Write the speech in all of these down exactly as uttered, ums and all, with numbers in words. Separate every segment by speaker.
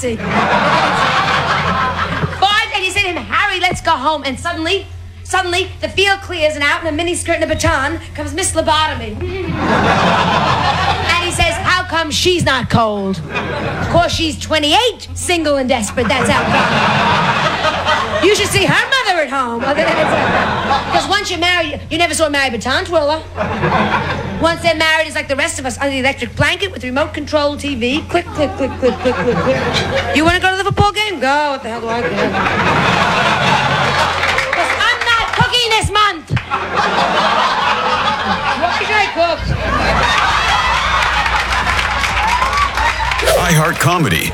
Speaker 1: see. Five, and you say to him, Harry, let's go home. And suddenly, suddenly, the field clears and out in a mini skirt and a baton comes Miss Lobotomy. And he says, how come she's not cold? Of course, she's twenty-eight, single and desperate. That's how come. You should see her mother at home. Because once you're married, you never saw a Mary Baton twirler. Once they're married, it's like the rest of us under the electric blanket with remote control T V. Click, click, click, click, click, click, click. You want to go to the Liverpool game? Go. What the hell do I care? Because I'm not cooking this month. Why should I cook?
Speaker 2: iHeart Comedy.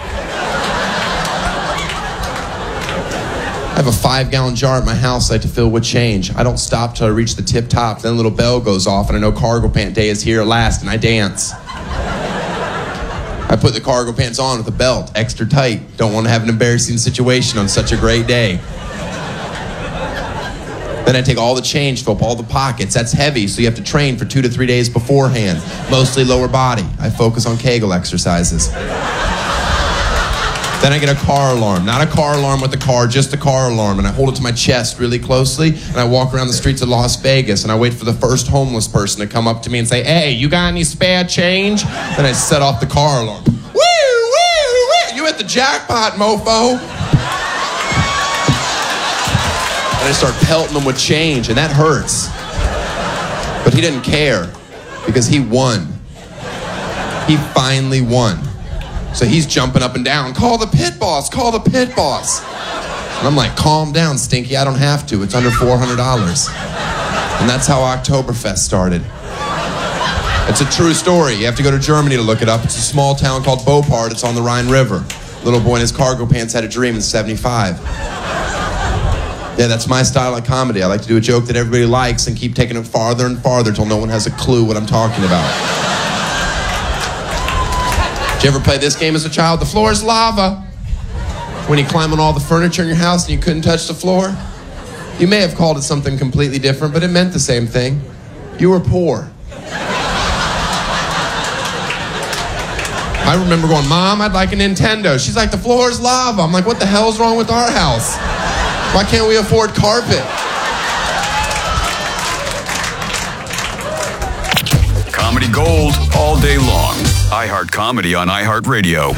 Speaker 3: I have a five-gallon jar at my house I like to fill with change. I don't stop till I reach the tip top. Then a little bell goes off, and I know cargo pant day is here at last, and I dance. I put the cargo pants on with a belt, extra tight. Don't want to have an embarrassing situation on such a great day. Then I take all the change, fill up all the pockets. That's heavy, so you have to train for two to three days beforehand. Mostly lower body. I focus on Kegel exercises. Then I get a car alarm. Not a car alarm with the car, just a car alarm. And I hold it to my chest really closely, and I walk around the streets of Las Vegas, and I wait for the first homeless person to come up to me and say, hey, you got any spare change? Then I set off the car alarm. Woo, woo, woo! You hit the jackpot, mofo! And I start pelting him with change, and that hurts. But he didn't care, because he won. He finally won. So he's jumping up and down. Call the pit boss, call the pit boss. And I'm like, calm down, Stinky, I don't have to. It's under four hundred dollars. And that's how Oktoberfest started. It's a true story. You have to go to Germany to look it up. It's a small town called Beaupart. It's on the Rhine River. Little boy in his cargo pants had a dream in seventy-five. Yeah, that's my style of comedy. I like to do a joke that everybody likes and keep taking it farther and farther till no one has a clue what I'm talking about. Did you ever play this game as a child? The floor is lava. When you climb on all the furniture in your house and you couldn't touch the floor? You may have called it something completely different, but it meant the same thing. You were poor. I remember going, Mom, I'd like a Nintendo. She's like, the floor is lava. I'm like, what the hell's wrong with our house? Why can't we afford carpet?
Speaker 2: Comedy gold all day long. iHeart Comedy on iHeartRadio.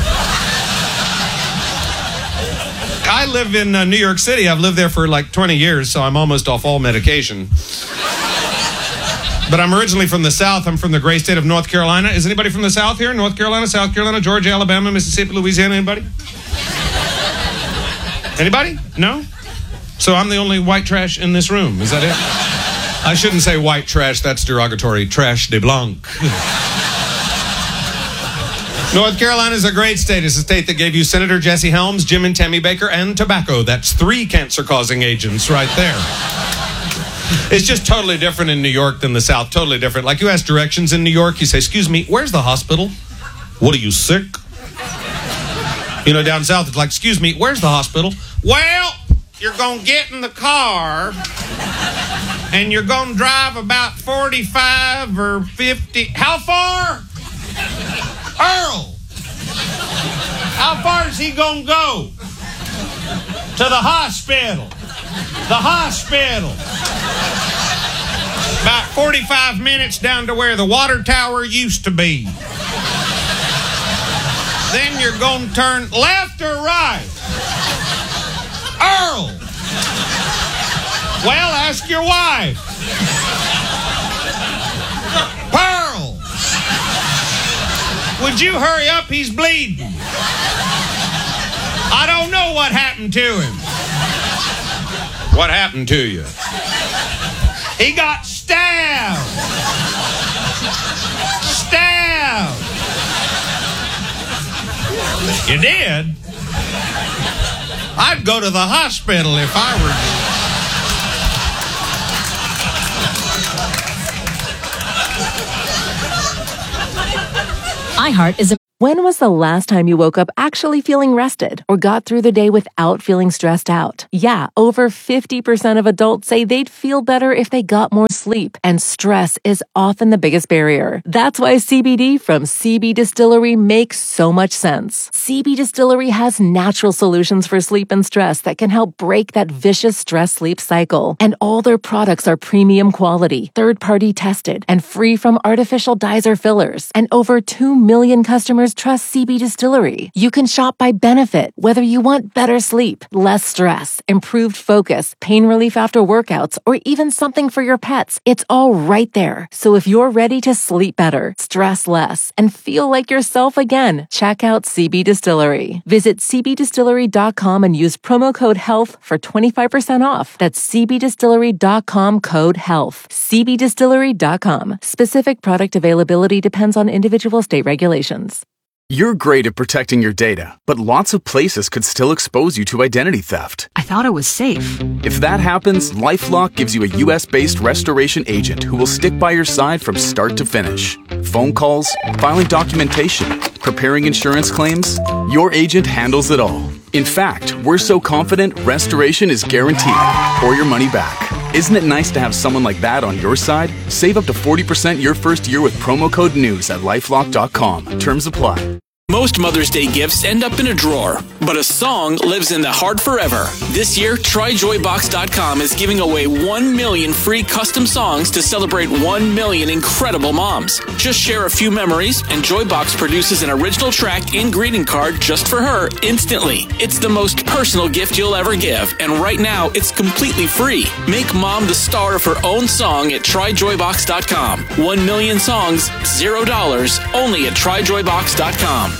Speaker 4: I live in uh, New York City. I've lived there for like twenty years, so I'm almost off all medication. But I'm originally from the South. I'm from the great state of North Carolina. Is anybody from the South here? North Carolina, South Carolina, Georgia, Alabama, Mississippi, Louisiana, anybody? Anybody? No? So I'm the only white trash in this room. Is that it? I shouldn't say white trash. That's derogatory. Trash de blanc. North Carolina is a great state. It's a state that gave you Senator Jesse Helms, Jim and Tammy Baker, and tobacco. That's three cancer-causing agents right there. It's just totally different in New York than the South. Totally different. Like you ask directions in New York, you say, excuse me, where's the hospital? What are you, sick? You know, down south, it's like, excuse me, where's the hospital? Well, you're going to get in the car and you're going to drive about forty-five or fifty. How far? Earl. How far is he going to go? To the hospital. The hospital. About forty-five minutes down to where the water tower used to be. Then you're going to turn left or right? Earl. Well, ask your wife. Pearl. Would you hurry up? He's bleeding. I don't know what happened to him. What happened to you? He got stabbed. Stabbed. You did? I'd go to the hospital if I were you.
Speaker 5: iHeart is a When was the last time you woke up actually feeling rested or got through the day without feeling stressed out? Yeah, over fifty percent of adults say they'd feel better if they got more sleep, and stress is often the biggest barrier. That's why C B D from C B Distillery makes so much sense. C B Distillery has natural solutions for sleep and stress that can help break that vicious stress-sleep cycle. And all their products are premium quality, third-party tested, and free from artificial dyes or fillers. And over two million customers trust C B Distillery. You can shop by benefit, whether you want better sleep, less stress, improved focus, pain relief after workouts, or even something for your pets. It's all right there. So if you're ready to sleep better, stress less, and feel like yourself again, check out C B Distillery. Visit c b distillery dot com and use promo code HEALTH for twenty-five percent off. That's c b distillery dot com code HEALTH. c b distillery dot com. Specific product availability depends on individual state regulations.
Speaker 6: You're great at protecting your data, but lots of places could still expose you to identity theft.
Speaker 7: I thought it was safe.
Speaker 6: If that happens, LifeLock gives you a U S based restoration agent who will stick by your side from start to finish. Phone calls, filing documentation, preparing insurance claims, your agent handles it all. In fact, we're so confident restoration is guaranteed or your money back. Isn't it nice to have someone like that on your side? Save up to forty percent your first year with promo code NEWS at lifelock dot com. Terms apply.
Speaker 8: Most Mother's Day gifts end up in a drawer, but a song lives in the heart forever. This year, try joy box dot com is giving away one million free custom songs to celebrate one million incredible moms. Just share a few memories, and Joybox produces an original track and greeting card just for her instantly. It's the most personal gift you'll ever give, and right now, it's completely free. Make mom the star of her own song at try joy box dot com. One million songs, zero dollars, only at try joy box dot com.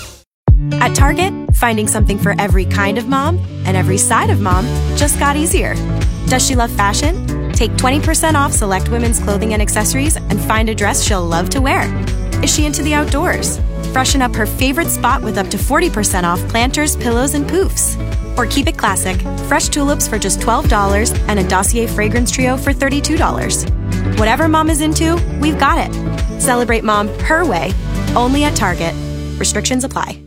Speaker 9: At Target, finding something for every kind of mom and every side of mom just got easier. Does she love fashion? Take twenty percent off select women's clothing and accessories and find a dress she'll love to wear. Is she into the outdoors? Freshen up her favorite spot with up to forty percent off planters, pillows, and poofs. Or keep it classic, fresh tulips for just twelve dollars and a Dossier fragrance trio for thirty-two dollars. Whatever mom is into, we've got it. Celebrate mom her way, only at Target. Restrictions apply.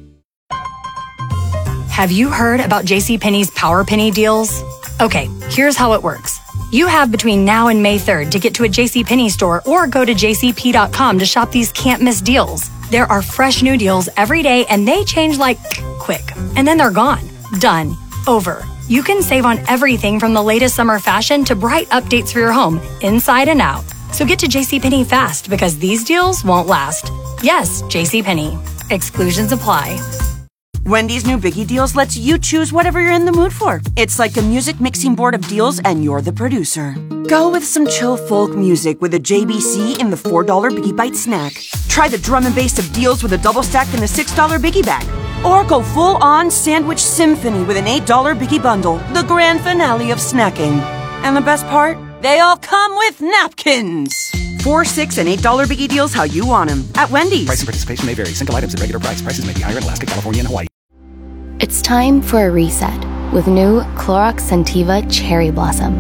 Speaker 7: Have you heard about JCPenney's Power Penny deals? Okay, here's how it works. You have between now and May third to get to a JCPenney store or go to j c p dot com to shop these can't-miss deals. There are fresh new deals every day and they change like quick. And then they're gone. Done. Over. You can save on everything from the latest summer fashion to bright updates for your home, inside and out. So get to JCPenney fast because these deals won't last. Yes, JCPenney. Exclusions apply.
Speaker 10: Wendy's new Biggie Deals lets you choose whatever you're in the mood for. It's like a music mixing board of deals and you're the producer. Go with some chill folk music with a J B C in the four dollar Biggie Bite snack. Try the drum and bass of deals with a double stack in the six dollar Biggie Bag. Or go full-on sandwich symphony with an eight dollar Biggie Bundle, the grand finale of snacking. And the best part? They all come with napkins. Four, six, and eight dollar Biggie Deals how you want them at Wendy's.
Speaker 11: Price and participation may vary. Single items at regular price. Prices may be higher in Alaska, California, and Hawaii.
Speaker 12: It's time for a reset with new Clorox Scentiva Cherry Blossom.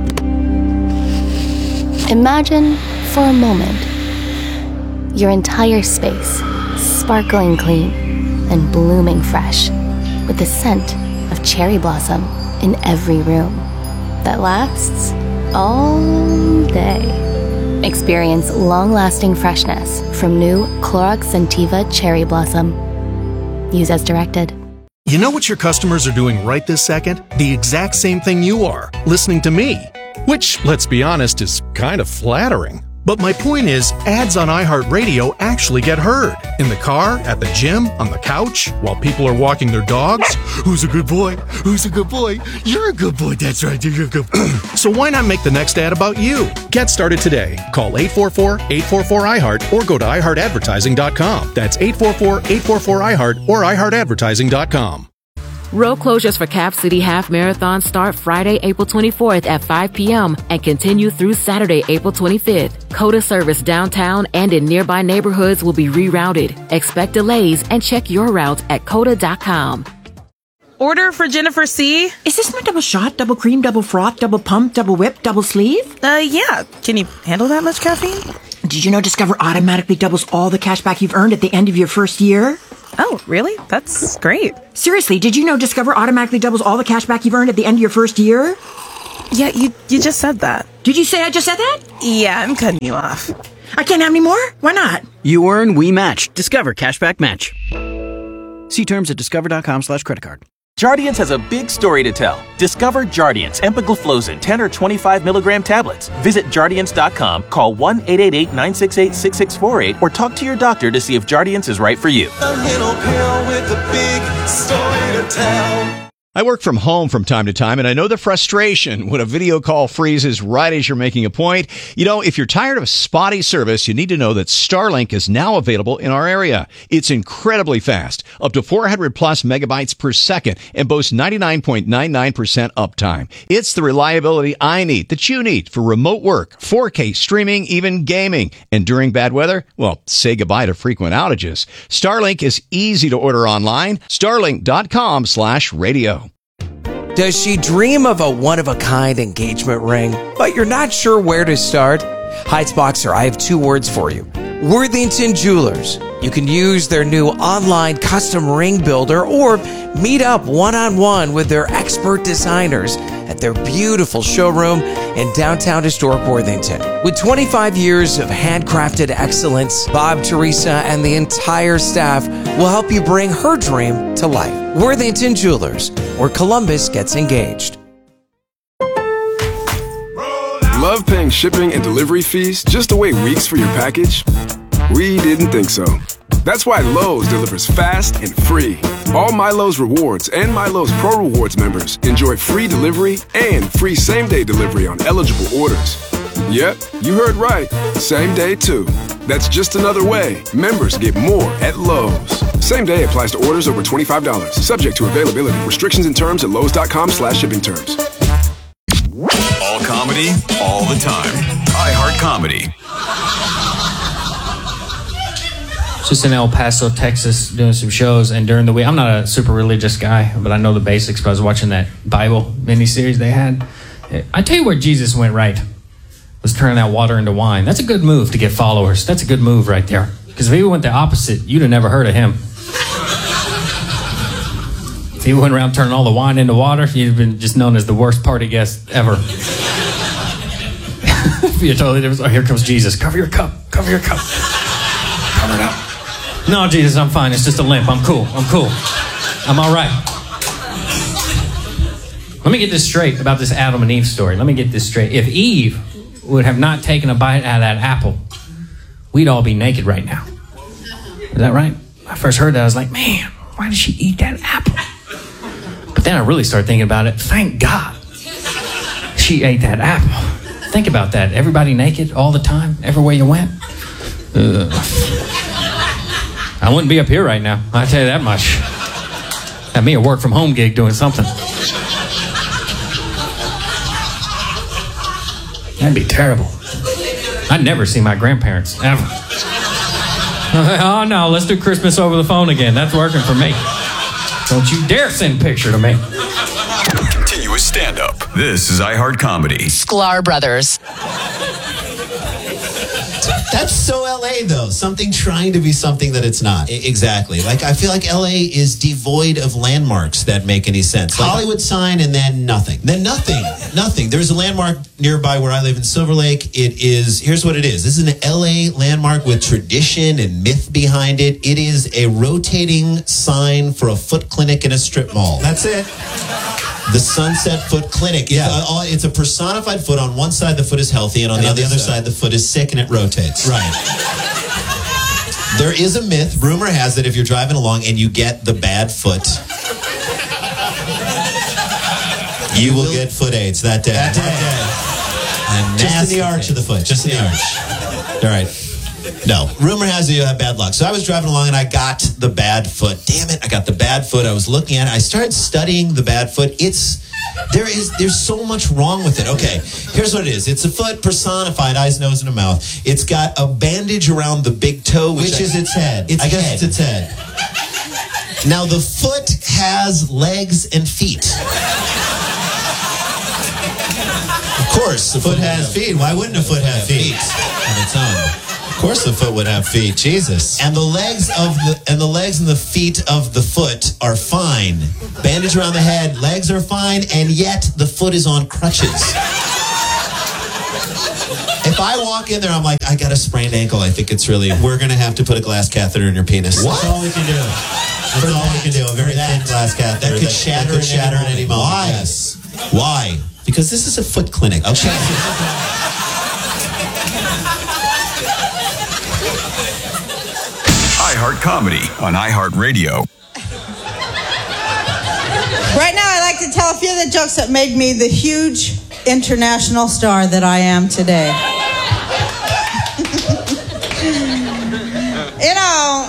Speaker 12: Imagine, for a moment, your entire space sparkling clean and blooming fresh with the scent of cherry blossom in every room that lasts all day. Experience long-lasting freshness from new Clorox Scentiva Cherry Blossom. Use as directed.
Speaker 13: You know what your customers are doing right this second? The exact same thing you are, listening to me. Which, let's be honest, is kind of flattering. But my point is, ads on iHeartRadio actually get heard. In the car, at the gym, on the couch, while people are walking their dogs. Who's a good boy? Who's a good boy? You're a good boy. That's right. You're a good boy. So why not make the next ad about you? Get started today. Call eight four four, eight four four, I heart or go to i heart advertising dot com. That's eight four four, eight four four, I heart or i heart advertising dot com.
Speaker 14: Road closures for Cap City Half Marathon start Friday, April twenty-fourth at five p.m. and continue through Saturday, April twenty-fifth. COTA service downtown and in nearby neighborhoods will be rerouted. Expect delays and check your route at cota dot com.
Speaker 15: Order for Jennifer C.
Speaker 16: Is this my double shot, double cream, double froth, double pump, double whip, double sleeve?
Speaker 15: Uh, yeah. Can you handle that much caffeine?
Speaker 16: Did you know Discover automatically doubles all the cash back you've earned at the end of your first year?
Speaker 15: Oh, really? That's great.
Speaker 16: Seriously, did you know Discover automatically doubles all the cash back you've earned at the end of your first year?
Speaker 15: Yeah, you you just said that.
Speaker 16: Did you say I just said that?
Speaker 15: Yeah, I'm cutting you off.
Speaker 16: I can't have any more? Why not?
Speaker 17: You earn, we match. Discover Cashback Match. See terms at discover.com slash credit card.
Speaker 18: Jardiance has a big story to tell. Discover Jardiance empagliflozin ten or twenty-five milligram tablets. Visit Jardiance dot com, call one eight eight eight, nine six eight, six six four eight, or talk to your doctor to see if Jardiance is right for you.
Speaker 19: A little pill with a big story to tell.
Speaker 20: I work from home from time to time, and I know the frustration when a video call freezes right as you're making a point. You know, if you're tired of spotty service, you need to know that Starlink is now available in our area. It's incredibly fast, up to four hundred plus megabytes per second, and boasts ninety-nine point nine nine percent uptime. It's the reliability I need, that you need, for remote work, four K streaming, even gaming. And during bad weather, well, say goodbye to frequent outages. Starlink is easy to order online. Starlink.com slash radio.
Speaker 21: Does she dream of a one-of-a-kind engagement ring, but you're not sure where to start? Heights Boxer, I have two words for you. Worthington Jewelers. You can use their new online custom ring builder or meet up one-on-one with their expert designers at their beautiful showroom in downtown historic Worthington. With twenty-five years of handcrafted excellence, Bob, Teresa, and the entire staff will help you bring her dream to life. Worthington Jewelers, where Columbus gets engaged.
Speaker 22: Love paying shipping and delivery fees just to wait weeks for your package? We didn't think so. That's why Lowe's delivers fast and free. All MyLowe's Rewards and MyLowe's Pro Rewards members enjoy free delivery and free same-day delivery on eligible orders. Yep, you heard right. Same day, too. That's just another way members get more at Lowe's. Same day applies to orders over twenty-five dollars. Subject to availability. Restrictions and terms at Lowe's.com slash shipping terms.
Speaker 2: All comedy, all the time. iHeart Comedy.
Speaker 23: Just in El Paso, Texas, doing some shows, and during the week, I'm not a super religious guy, but I know the basics. But I was watching that Bible miniseries they had. I tell you where Jesus went right, was turning that water into wine. That's a good move to get followers. That's a good move right there. Because if he went the opposite, you'd have never heard of him. If he went around turning all the wine into water, you'd have been just known as the worst party guest ever. You're totally different. Oh, here comes Jesus. Cover your cup. Cover your cup. Cover it up. No, Jesus, I'm fine. It's just a limp. I'm cool. I'm cool. I'm all right. Let me get this straight about this Adam and Eve story. Let me get this straight. If Eve would have not taken a bite out of that apple, we'd all be naked right now. Is that right? When I first heard that, I was like, man, why did she eat that apple? But then I really started thinking about it. Thank God she ate that apple. Think about that. Everybody naked all the time, everywhere you went. Ugh. I wouldn't be up here right now. I tell you that much. Have me a work from home gig doing something. That'd be terrible. I'd never see my grandparents, ever. Oh no, let's do Christmas over the phone again. That's working for me. Don't you dare send a picture to me.
Speaker 2: Continuous stand-up. This is iHeart Comedy.
Speaker 24: Sklar Brothers.
Speaker 25: That's so L A, though. Something trying to be something that it's not. I- exactly. Like, I feel like L A is devoid of landmarks that make any sense. Like Hollywood sign and then nothing. Then nothing. Nothing. There's a landmark nearby where I live in Silver Lake. It is, here's what it is. This is an L A landmark with tradition and myth behind it. It is a rotating sign for a foot clinic in a strip mall. That's it. The Sunset Foot Clinic. Yeah. It's a, it's a personified foot. On one side, the foot is healthy, and on, and the, on the other side. side, the foot is sick and it rotates. Right. There is a myth, rumor has it, if you're driving along and you get the bad foot, you will get foot aids that day. That day. Just in the arch of the foot. Just in the arch. All right. No. Rumor has it you have bad luck. So I was driving along and I got the bad foot. Damn it, I got the bad foot. I was looking at it. I started studying the bad foot. It's, there is, there's so much wrong with it. Okay, here's what it is. It's a foot personified, eyes, nose, and a mouth. It's got a bandage around the big toe, which, which is its head. Its I guess head. It's its head. Now, the foot has legs and feet. Of course, the foot has feet. Why wouldn't a foot have feet on its own? Of course the foot would have feet. Jesus. And the legs of the and the legs and the feet of the foot are fine. Bandage around the head, legs are fine, and yet the foot is on crutches. If I walk in there, I'm like, I got a sprained ankle. I think it's really, we're going to have to put a glass catheter in your penis. What? That's all we can do. That's For all that. we can do. A very thin glass catheter. That could that, shatter, that could shatter at any moment. Why? Yes. Why? Because this is a foot clinic. Okay.
Speaker 2: iHeart Comedy on iHeartRadio.
Speaker 1: Right now, I'd like to tell a few of the jokes that made me the huge international star that I am today. you know,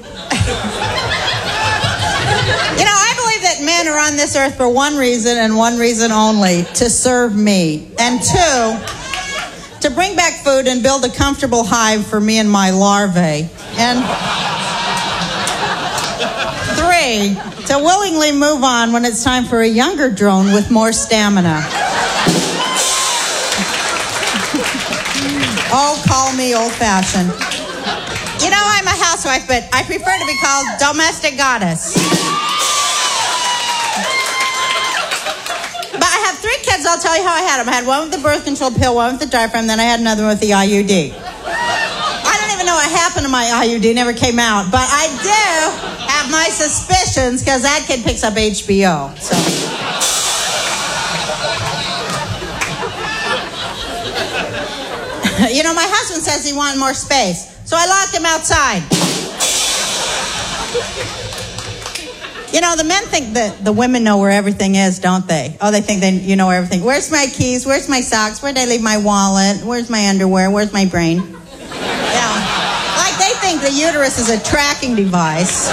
Speaker 1: you know, I believe that men are on this earth for one reason and one reason only, to serve me. And two, to bring back food and build a comfortable hive for me and my larvae. And three, to willingly move on when it's time for a younger drone with more stamina. Oh, call me old-fashioned. You know, I'm a housewife, but I prefer to be called domestic goddess. But I have three kids. I'll tell you how I had them. I had one with the birth control pill, one with the diaphragm, then I had another one with the I U D. I don't even know what happened to my I U D. It never came out. But I do have my suspicions because that kid picks up H B O. So... You know, my husband says he wanted more space, so I locked him outside. You know, the men think that the women know where everything is, don't they? Oh, they think they you know everything. Where's my keys? Where's my socks? Where'd I leave my wallet? Where's my underwear? Where's my brain? Yeah. Like they think the uterus is a tracking device.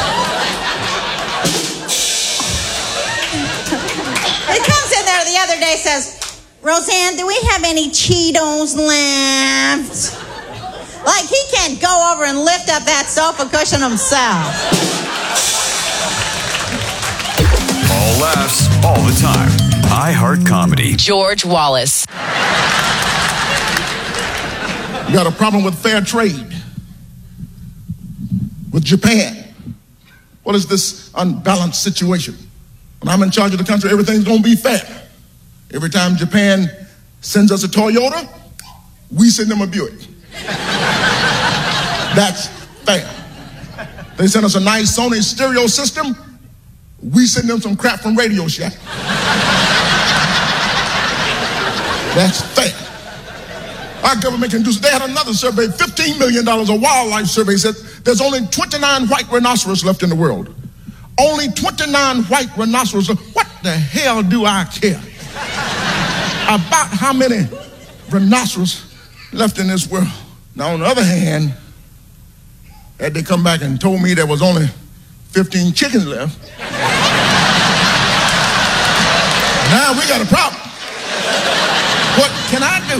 Speaker 1: He comes in there the other day, says, Roseanne, do we have any Cheetos left? Like, he can't go over and lift up that sofa cushion himself.
Speaker 2: All laughs, all the time. iHeart Comedy.
Speaker 3: George Wallace.
Speaker 4: You got a problem with fair trade with Japan. What is this unbalanced situation? When I'm in charge of the country, everything's going to be fair. Every time Japan sends us a Toyota, we send them a Buick. That's fair. They send us a nice Sony stereo system, we send them some crap from Radio Shack. That's fair. Our government can do so. They had another survey, fifteen million dollars, a wildlife survey, said there's only twenty-nine white rhinoceros left in the world. Only twenty-nine white rhinoceros. What the hell do I care about how many rhinoceros left in this world? Now, on the other hand, had they come back and told me there was only fifteen chickens left, now we got a problem. What can I do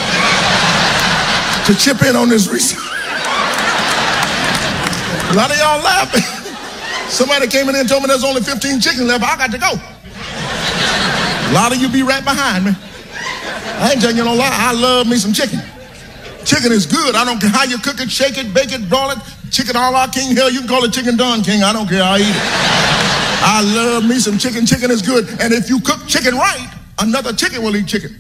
Speaker 4: to chip in on this research? A lot of y'all laughing. Somebody came in and told me there's only fifteen chickens left. I got to go. A lot of you be right behind me. I ain't telling you no lie. I love me some chicken. Chicken is good. I don't care how you cook it, shake it, bake it, broil it. Chicken a la King Hell. You can call it chicken Don King. I don't care. I eat it. I love me some chicken. Chicken is good. And if you cook chicken right, another chicken will eat chicken.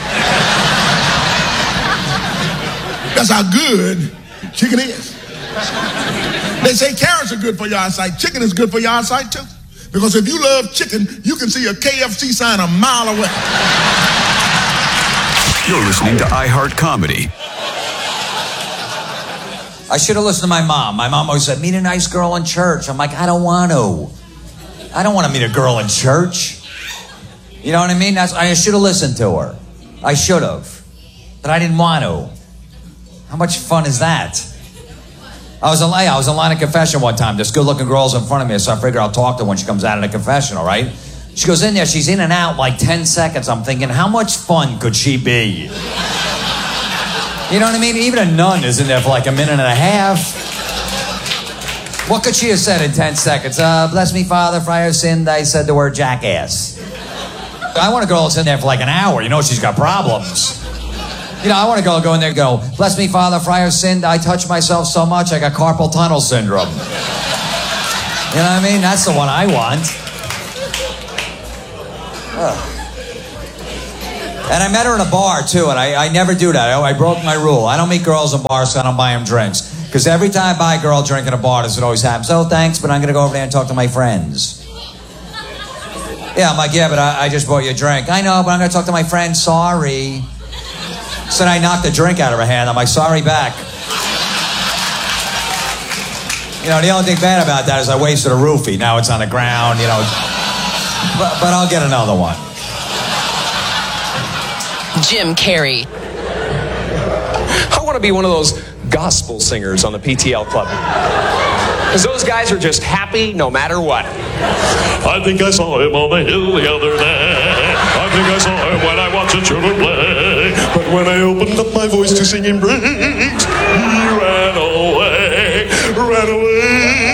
Speaker 4: That's how good chicken is. They say carrots are good for your eyesight. Chicken is good for your eyesight too. Because if you love chicken, you can see a K F C sign a mile away.
Speaker 2: You're listening to iHeart Comedy.
Speaker 5: I should have listened to my mom. My mom always said, meet a nice girl in church. I'm like, I don't want to. I don't want to meet a girl in church. You know what I mean? That's, I should have listened to her. I should have. But I didn't want to. How much fun is that? I was in, I was in line of confession one time. This good-looking girl's in front of me, so I figure I'll talk to her when she comes out of the confessional, right? She goes in there. She's in and out like ten seconds. I'm thinking, how much fun could she be? You know what I mean? Even a nun is in there for like a minute and a half. What could she have said in ten seconds? Uh, bless me, Father, for I have sinned. I said the word jackass. I want a girl that's in there for like an hour. You know she's got problems. You know, I want to go go in there and go, bless me, Father, for I have sinned. I touch myself so much, I got carpal tunnel syndrome. You know what I mean? That's the one I want. Ugh. And I met her in a bar, too, and I, I never do that. I, I broke my rule. I don't meet girls in bars, so I don't buy them drinks. Because every time I buy a girl a drink in a bar, this always happens. Oh, thanks, but I'm going to go over there and talk to my friends. Yeah, I'm like, yeah, but I, I just bought you a drink. I know, but I'm going to talk to my friends. Sorry. So then I knocked the drink out of her hand. I'm like, sorry back. You know, the only thing bad about that is I wasted a roofie. Now it's on the ground, you know. But, but I'll get another one.
Speaker 3: Jim Carrey.
Speaker 6: I want to be one of those gospel singers on the P T L Club. Because those guys are just happy no matter what.
Speaker 19: I think I saw him on the hill the other day. I think I saw him when I watched the children play. But when I opened up my voice to sing in breaks, he ran away, ran away.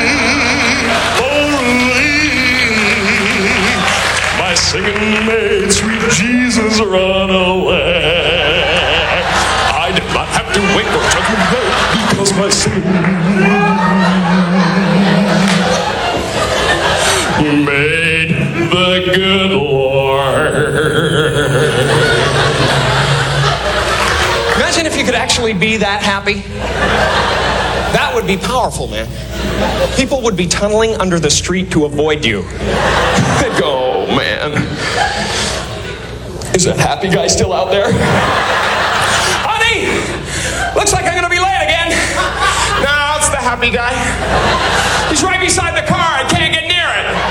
Speaker 19: My singing made sweet Jesus run away. I did not have to wait for judgment day because my singing made the good Lord.
Speaker 6: Imagine if you could actually be that happy. That would be powerful, man. People would be tunneling under the street to avoid you. They'd go, oh, man. Is that happy guy still out there? Honey! Looks like I'm gonna be late again. No, it's the happy guy. He's right beside the car. I can't get near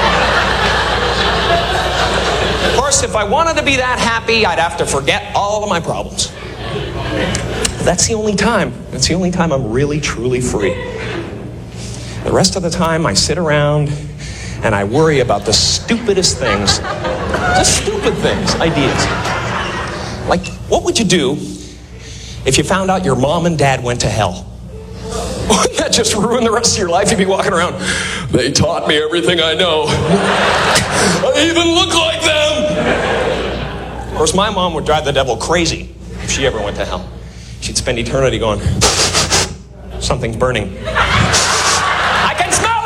Speaker 6: it. Of course, if I wanted to be that happy, I'd have to forget all of my problems. That's the only time. That's the only time I'm really, truly free. The rest of the time, I sit around and I worry about the stupidest things. Just stupid things, ideas. Like, what would you do if you found out your mom and dad went to hell? Wouldn't that just ruin the rest of your life? You'd be walking around, they taught me everything I know. I even look like them. Of course, my mom would drive the devil crazy if she ever went to hell. She'd spend eternity going, something's burning. I can smell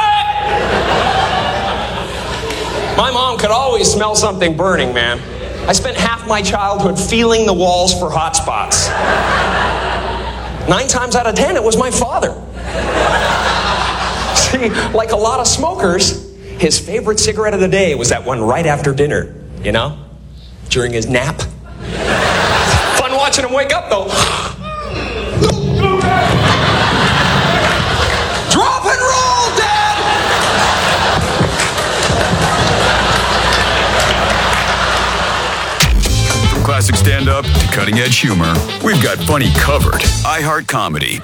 Speaker 6: it! My mom could always smell something burning, man. I spent half my childhood feeling the walls for hot spots. Nine times out of ten, it was my father. See, like a lot of smokers, his favorite cigarette of the day was that one right after dinner, you know? During his nap. Fun watching him wake up, though. Drop and roll, Dad!
Speaker 2: From classic stand-up to cutting-edge humor, we've got funny covered. iHeart Comedy.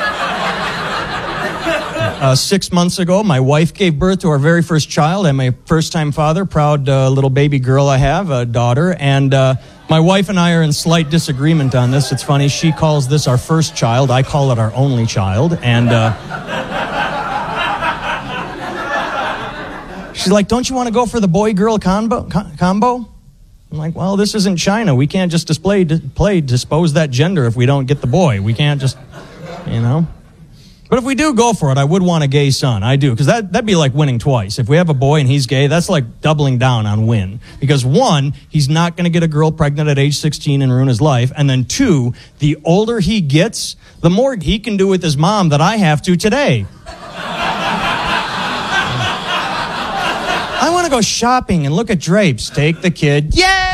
Speaker 8: Uh, six months ago, my wife gave birth to our very first child. I'm a first-time father, proud uh, little baby girl I have, a daughter. And uh, my wife and I are in slight disagreement on this. It's funny. She calls this our first child. I call it our only child. And uh, she's like, don't you want to go for the boy-girl combo? combo? I'm like, well, this isn't China. We can't just display, play, dispose that gender if we don't get the boy. We can't just, you know. But if we do go for it, I would want a gay son. I do, because that, that'd be like winning twice. If we have a boy and he's gay, that's like doubling down on win. Because one, he's not going to get a girl pregnant at age sixteen and ruin his life. And then two, the older he gets, the more he can do with his mom that I have to today. I want to go shopping and look at drapes. Take the kid. Yay!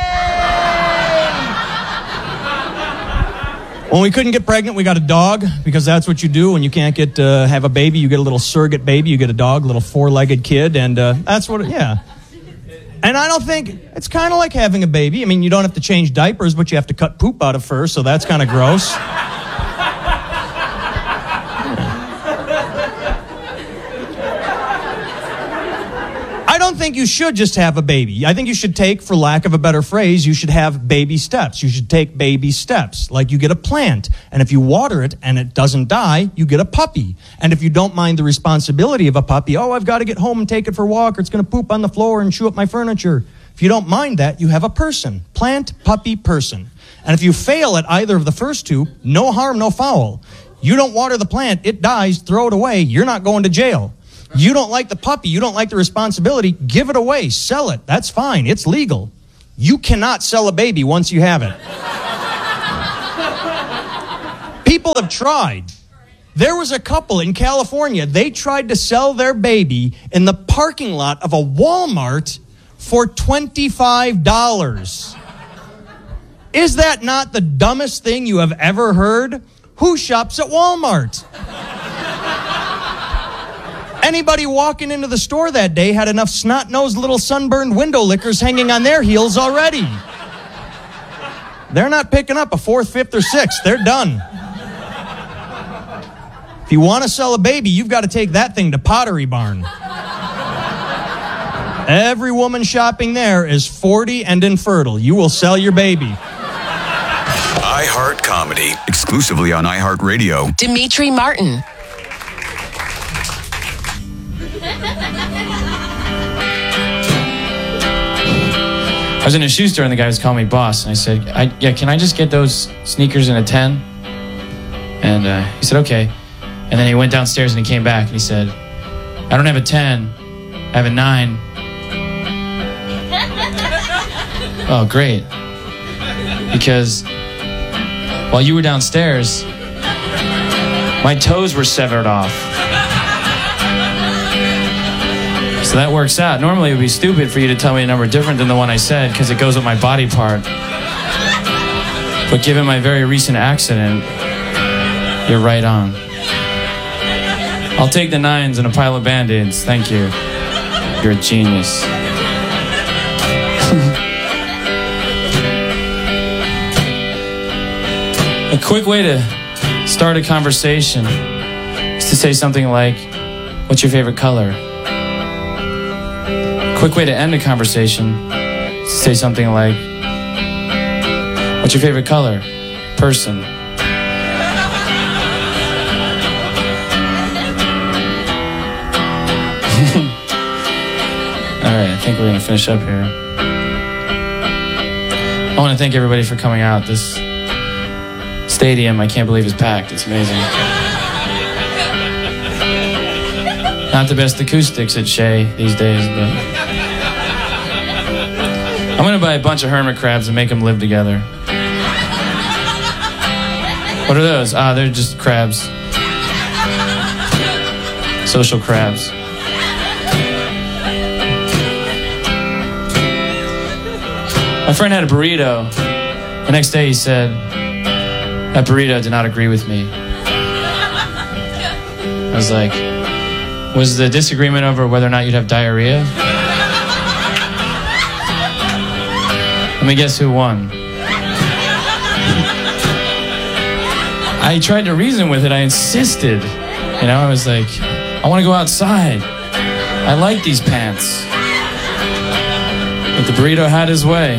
Speaker 8: When we couldn't get pregnant, we got a dog, because that's what you do when you can't get uh, have a baby. You get a little surrogate baby. You get a dog, a little four-legged kid, and uh, that's what, it, yeah. And I don't think, it's kind of like having a baby. I mean, you don't have to change diapers, but you have to cut poop out of first, so that's kind of gross. I don't think you should just have a baby. I think you should take, for lack of a better phrase, you should have baby steps. You should take baby steps. Like you get a plant, and if you water it and it doesn't die, you get a puppy. And if you don't mind the responsibility of a puppy, oh, I've got to get home and take it for a walk, or it's going to poop on the floor and chew up my furniture. If you don't mind that, you have a person. Plant, puppy, person. And if you fail at either of the first two, no harm, no foul. You don't water the plant, it dies, throw it away, you're not going to jail. You don't like the puppy, you don't like the responsibility, give it away, sell it. That's fine, it's legal. You cannot sell a baby once you have it. People have tried. There was a couple in California, they tried to sell their baby in the parking lot of a Walmart for twenty-five dollars. Is that not the dumbest thing you have ever heard? Who shops at Walmart? Anybody walking into the store that day had enough snot-nosed little sunburned window lickers hanging on their heels already. They're not picking up a fourth, fifth, or sixth. They're done. If you want to sell a baby, you've got to take that thing to Pottery Barn. Every woman shopping there is forty and infertile. You will sell your baby.
Speaker 2: iHeart Comedy, exclusively on iHeartRadio.
Speaker 3: Dimitri Martin.
Speaker 23: I was in a shoe store and the guy was calling me boss. And I said, I, yeah, can I just get those sneakers in a ten? And uh, he said, okay. And then he went downstairs and he came back and he said, I don't have a ten, I have a nine. Oh, great. Because while you were downstairs, my toes were severed off. So that works out. Normally it would be stupid for you to tell me a number different than the one I said because it goes with my body part. But given my very recent accident, you're right on. I'll take the nines and a pile of Band-Aids. Thank you. You're a genius. A quick way to start a conversation is to say something like, what's your favorite color? A quick way to end a conversation is to say something like, what's your favorite color? Person. All right, I think we're going to finish up here. I want to thank everybody for coming out. This stadium, I can't believe, is packed. It's amazing. Not the best acoustics at Shea these days, but I'm going to buy a bunch of hermit crabs and make them live together. What are those? Ah, they're just crabs. Social crabs. My friend had a burrito. The next day he said, that burrito did not agree with me. I was like, was the disagreement over whether or not you'd have diarrhea? Let me guess who won. I tried to reason with it. I insisted. You know, I was like, I want to go outside. I like these pants. But the burrito had his way.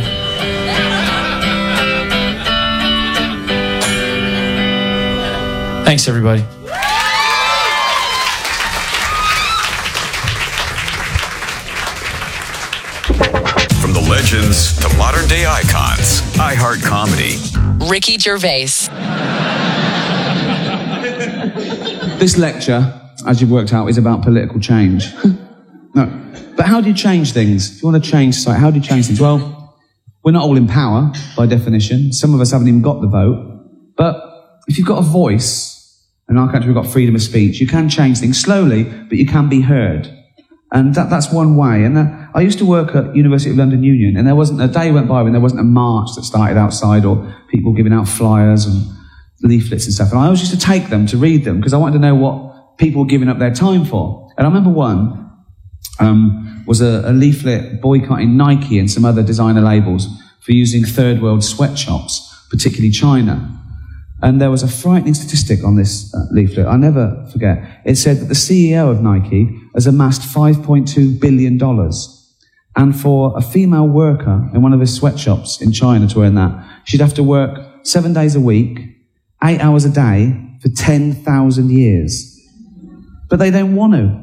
Speaker 23: Thanks, everybody.
Speaker 2: From the legends to modern day icons, iHeart Comedy.
Speaker 3: Ricky Gervais.
Speaker 7: This lecture, as you've worked out, is about political change. No. But how do you change things? If you want to change society, how do you change things? Well, we're not all in power, by definition. Some of us haven't even got the vote. But if you've got a voice, in our country we've got freedom of speech, you can change things slowly, but you can be heard. And that, that's one way. And uh, I used to work at University of London Union, and there wasn't a day went by when there wasn't a march that started outside, or people giving out flyers and leaflets and stuff. And I always used to take them to read them, because I wanted to know what people were giving up their time for. And I remember one um, was a, a leaflet boycotting Nike and some other designer labels for using third world sweatshops, particularly China. And there was a frightening statistic on this uh, leaflet. I'll never forget. It said that the C E O of Nike has amassed five point two billion dollars. And for a female worker in one of his sweatshops in China to earn that, she'd have to work seven days a week, eight hours a day, for ten thousand years. But they don't want to.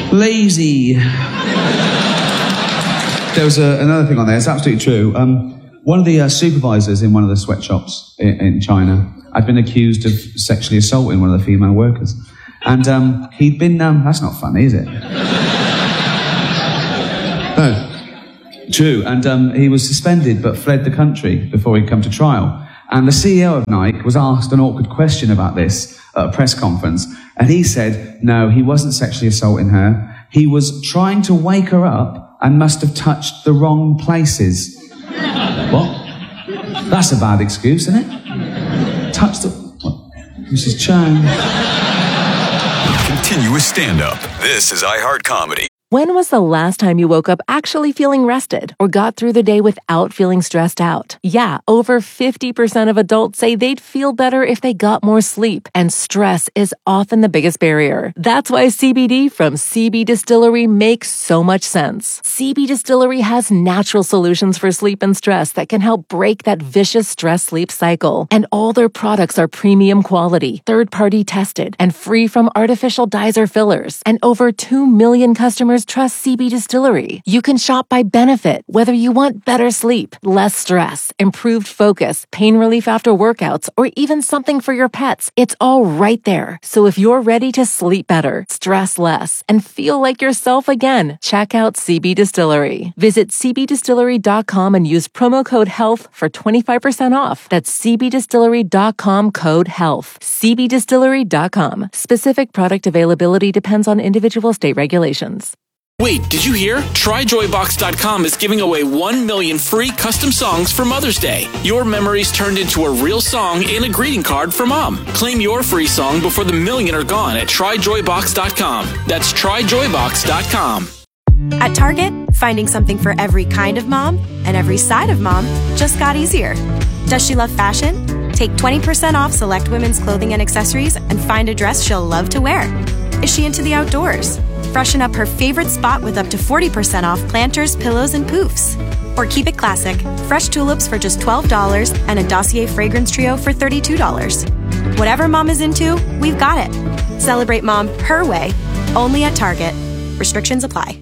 Speaker 7: Lazy. There was a, another thing on there. It's absolutely true. Um, one of the uh, supervisors in one of the sweatshops in, in China had been accused of sexually assaulting one of the female workers. And um, he'd been... Um, that's not funny, is it? No. True. And um, he was suspended but fled the country before he'd come to trial. And the C E O of Nike was asked an awkward question about this at a press conference. And he said, no, he wasn't sexually assaulting her. He was trying to wake her up and must have touched the wrong places. What? That's a bad excuse, isn't it? Touch the... What? Missus Chang.
Speaker 2: Continuous stand-up. This is iHeart Comedy.
Speaker 9: When was the last time you woke up actually feeling rested or got through the day without feeling stressed out? Yeah, over fifty percent of adults say they'd feel better if they got more sleep, and stress is often the biggest barrier. That's why C B D from C B Distillery makes so much sense. C B Distillery has natural solutions for sleep and stress that can help break that vicious stress-sleep cycle. And all their products are premium quality, third-party tested, and free from artificial dyes or fillers. And over two million customers trust C B Distillery. You can shop by benefit, whether you want better sleep, less stress, improved focus, pain relief after workouts, or even something for your pets. It's all right there. So if you're ready to sleep better, stress less, and feel like yourself again, check out C B Distillery. Visit c b distillery dot com and use promo code HEALTH for twenty-five percent off. That's c b distillery dot com code HEALTH. c b distillery dot com. Specific product availability depends on individual state regulations.
Speaker 10: Wait, did you hear? Try joy box dot com is giving away one million free custom songs for Mother's Day. Your memories turned into a real song and a greeting card for Mom. Claim your free song before the million are gone at try joy box dot com. That's try joy box dot com.
Speaker 11: At Target, finding something for every kind of mom and every side of mom just got easier. Does she love fashion? Take twenty percent off select women's clothing and accessories and find a dress she'll love to wear. Is she into the outdoors? Freshen up her favorite spot with up to forty percent off planters, pillows, and poofs. Or keep it classic, fresh tulips for just twelve dollars and a Dossier fragrance trio for thirty-two dollars. Whatever mom is into, we've got it. Celebrate mom her way, only at Target. Restrictions apply.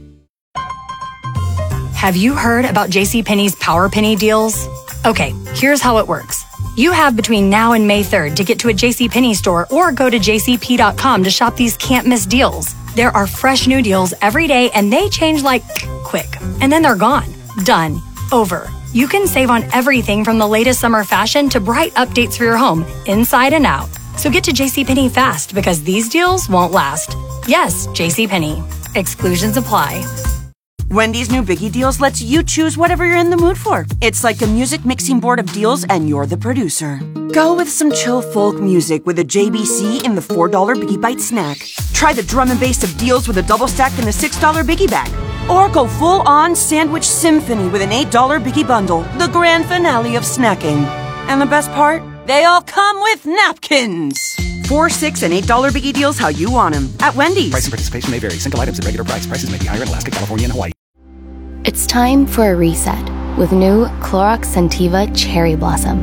Speaker 12: Have you heard about JCPenney's Power Penny deals? Okay, here's how it works. You have between now and May third to get to a JCPenney store or go to j c p dot com to shop these can't-miss deals. There are fresh new deals every day and they change like quick. And then they're gone. Done. Over. You can save on everything from the latest summer fashion to bright updates for your home, inside and out. So get to JCPenney fast because these deals won't last. Yes, JCPenney. Exclusions apply.
Speaker 24: Wendy's new Biggie Deals lets you choose whatever you're in the mood for. It's like a music mixing board of deals and you're the producer. Go with some chill folk music with a J B C in the four dollar Biggie Bite snack. Try the drum and bass of deals with a double stack in the six dollar Biggie Bag. Or go full-on sandwich symphony with an eight dollar Biggie Bundle, the grand finale of snacking. And the best part? They all come with napkins. Four, six, and eight dollar Biggie Deals how you want them at Wendy's.
Speaker 26: Price and participation may vary. Single items at regular price. Prices may be higher in Alaska, California, and Hawaii.
Speaker 27: It's time for a reset with new Clorox Scentiva Cherry Blossom.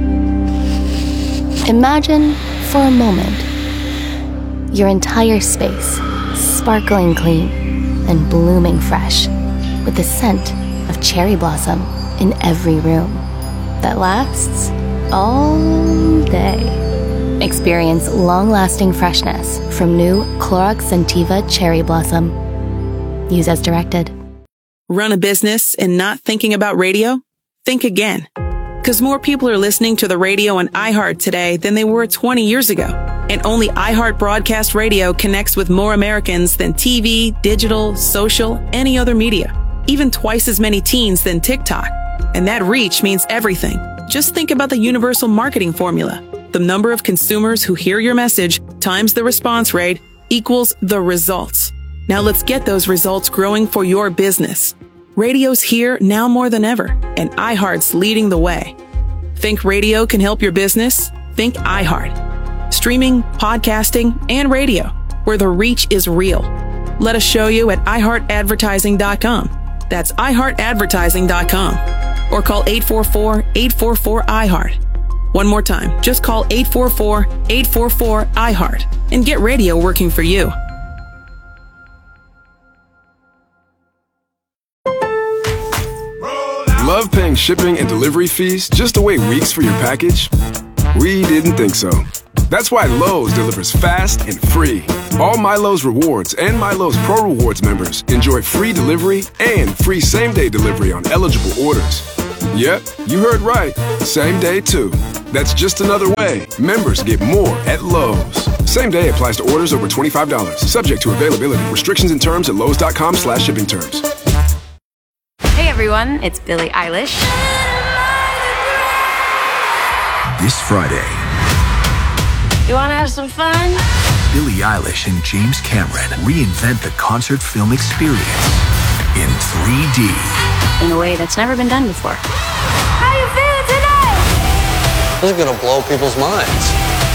Speaker 27: Imagine, for a moment, your entire space sparkling clean and blooming fresh with the scent of cherry blossom in every room that lasts all day. Experience long-lasting freshness from new Clorox Scentiva Cherry Blossom. Use as directed.
Speaker 28: Run a business and not thinking about radio? Think again. Because more people are listening to the radio on iHeart today than they were twenty years ago. And only iHeart Broadcast Radio connects with more Americans than T V, digital, social, any other media. Even twice as many teens than TikTok. And that reach means everything. Just think about the universal marketing formula. The number of consumers who hear your message times the response rate equals the results. Now let's get those results growing for your business. Radio's here now more than ever, and iHeart's leading the way. Think radio can help your business? Think iHeart. Streaming, podcasting, and radio, where the reach is real. Let us show you at i heart advertising dot com. That's i heart advertising dot com. Or call eight four four, eight four four, I heart. One more time, just call eight four four, eight four four, I heart and get radio working for you.
Speaker 22: Love paying shipping and delivery fees just to wait weeks for your package? We didn't think so. That's why Lowe's delivers fast and free. All MyLowe's Rewards and MyLowe's Pro Rewards members enjoy free delivery and free same-day delivery on eligible orders. Yep, you heard right. Same day, too. That's just another way members get more at Lowe's. Same day applies to orders over twenty-five dollars. Subject to availability. Restrictions and terms at lowes.com slash shipping terms.
Speaker 13: Hey everyone, it's Billie Eilish.
Speaker 14: This Friday,
Speaker 13: You wanna have some fun?
Speaker 14: Billie Eilish and James Cameron reinvent the concert film experience in three D.
Speaker 13: In a way that's never been done before. How you feeling today?
Speaker 15: This is gonna blow people's minds.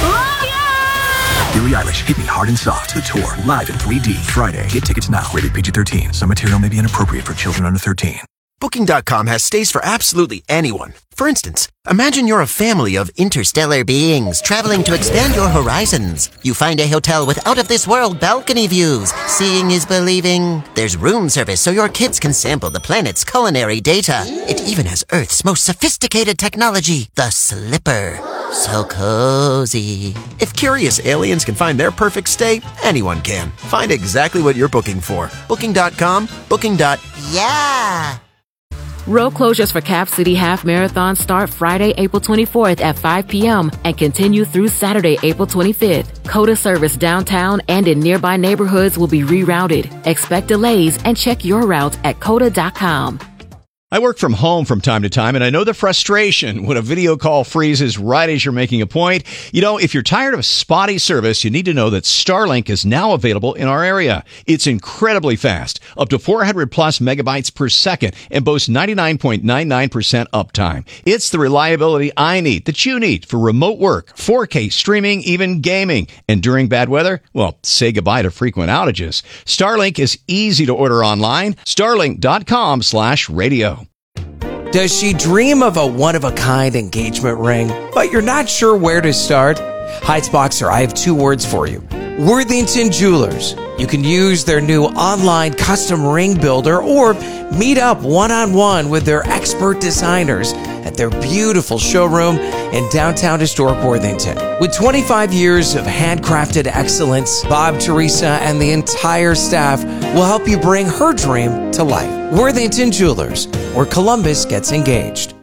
Speaker 14: Billie Eilish, Hit Me Hard and Soft, the tour, live in three D, Friday. Get tickets now. Rated P G thirteen. Some material may be inappropriate for children under thirteen.
Speaker 16: Booking dot com has stays for absolutely anyone. For instance, imagine you're a family of interstellar beings traveling to expand your horizons. You find a hotel with out-of-this-world balcony views. Seeing is believing. There's room service so your kids can sample the planet's culinary data. It even has Earth's most sophisticated technology, the Slipper. So cozy. If curious aliens can find their perfect stay, anyone can. Find exactly what you're booking for. Booking dot com, booking. Yeah.
Speaker 17: Road closures for Cap City Half Marathon start Friday, April twenty-fourth at five p.m. and continue through Saturday, April twenty-fifth. COTA service downtown and in nearby neighborhoods will be rerouted. Expect delays and check your route at cota dot com.
Speaker 18: I work from home from time to time, and I know the frustration when a video call freezes right as you're making a point. You know, if you're tired of spotty service, you need to know that Starlink is now available in our area. It's incredibly fast, up to four hundred plus megabytes per second, and boasts ninety-nine point nine nine percent uptime. It's the reliability I need, that you need, for remote work, four K streaming, even gaming. And during bad weather, well, say goodbye to frequent outages. Starlink is easy to order online. Starlink dot com slash radio.
Speaker 20: Does she dream of a one-of-a-kind engagement ring, but you're not sure where to start? Heights-Boxer, I have two words for you. Worthington Jewelers. You can use their new online custom ring builder or meet up one-on-one with their expert designers at their beautiful showroom in downtown historic Worthington. With twenty-five years of handcrafted excellence, Bob, Teresa, and the entire staff will help you bring her dream to life. Worthington Jewelers, where Columbus gets engaged.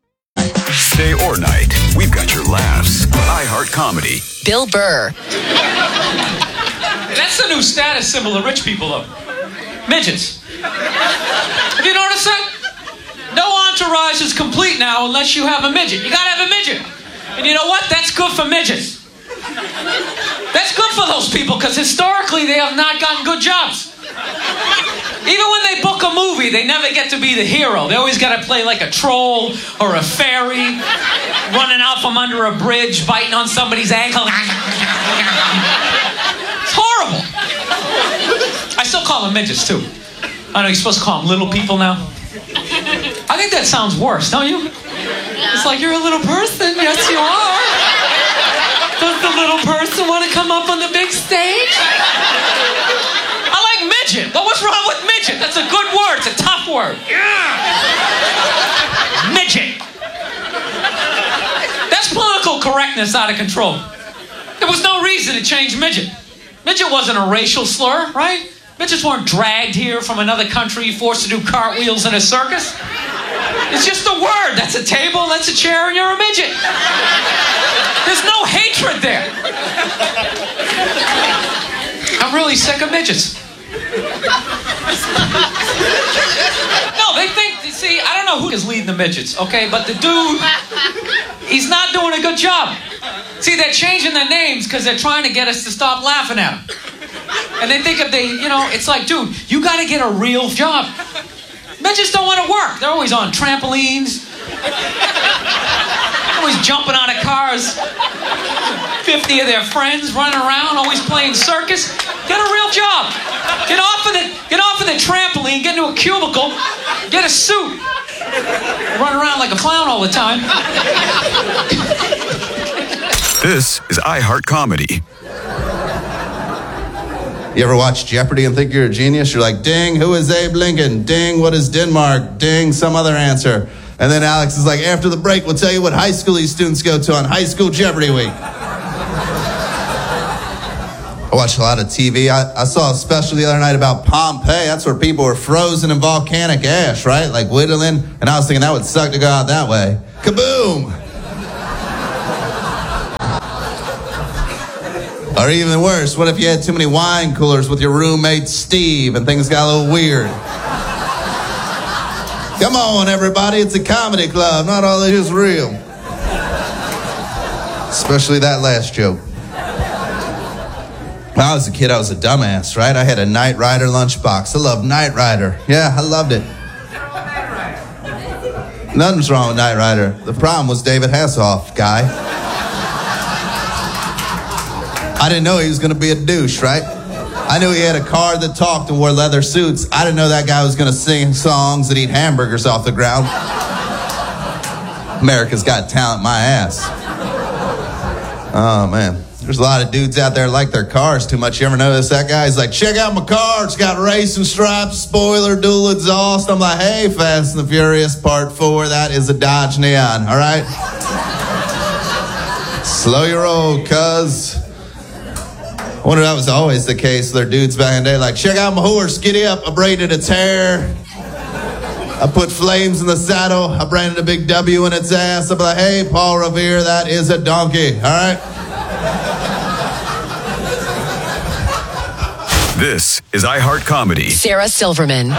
Speaker 2: Day or night, we've got your laughs. iHeart Comedy.
Speaker 3: Bill Burr.
Speaker 21: That's the new status symbol of rich people, though. Midgets. Have you noticed that? No entourage is complete now unless you have a midget. You gotta have a midget. And you know what? That's good for midgets. That's good for those people, because historically they have not gotten good jobs. Even when they book a movie, they never get to be the hero. They always got to play like a troll or a fairy, running out from under a bridge, biting on somebody's ankle. It's horrible. I still call them midgets, too. I know you're supposed to call them little people now. I think that sounds worse, don't you? It's like, you're a little person. Yes, you are. Does the little person want to come up on the big stage? I like midget. But what's wrong with midget? That's a good word. It's a tough word. Yeah. Midget. That's political correctness out of control. There was no reason to change midget. Midget wasn't a racial slur, right? Midgets weren't dragged here from another country, forced to do cartwheels in a circus. It's just a word. That's a table, that's a chair, and you're a midget. There's no hatred there. I'm really sick of midgets. No, they think, see, I don't know who is leading the midgets, okay? But the dude, he's not doing a good job. See, they're changing their names because they're trying to get us to stop laughing at them. And they think if they, you know, it's like, dude, you got to get a real job. Midgets don't want to work. They're always on trampolines. Always jumping out of cars. fifty of their friends running around, always playing circus. Get a real job. Get off of the, get off of the trampoline, get into a cubicle, get a suit. Run around like a clown all the time.
Speaker 2: This is iHeart Comedy.
Speaker 29: You ever watch Jeopardy and think you're a genius? You're like, ding, who is Abe Lincoln? Ding, what is Denmark? Ding, some other answer. And then Alex is like, after the break, we'll tell you what high school these students go to on High School Jeopardy Week. I watch a lot of T V. I, I saw a special the other night about Pompeii. That's where people were frozen in volcanic ash, right? Like whittling. And I was thinking that would suck to go out that way. Kaboom! Or even worse, what if you had too many wine coolers with your roommate Steve and things got a little weird? Come on, everybody, it's a comedy club. Not all it is real. Especially that last joke. When I was a kid, I was a dumbass, right? I had a Knight Rider lunchbox. I loved Knight Rider. Yeah, I loved it. Nothing's wrong with Knight Rider. The problem was David Hasselhoff, guy. I didn't know he was going to be a douche, right? I knew he had a car that talked and wore leather suits. I didn't know that guy was going to sing songs and eat hamburgers off the ground. America's Got Talent, my ass. Oh, man. There's a lot of dudes out there that like their cars too much. You ever notice that guy? He's like, check out my car. It's got racing stripes, spoiler, dual exhaust. I'm like, hey, Fast and the Furious Part four, that is a Dodge Neon, all right? Slow your roll, cuz. I wonder if that was always the case. There dudes back in the day like, check out my horse, giddy up. I braided its hair. I put flames in the saddle. I branded a big W in its ass. I'm like, hey, Paul Revere, that is a donkey, all right?
Speaker 2: This is iHeart Comedy.
Speaker 3: Sarah Silverman.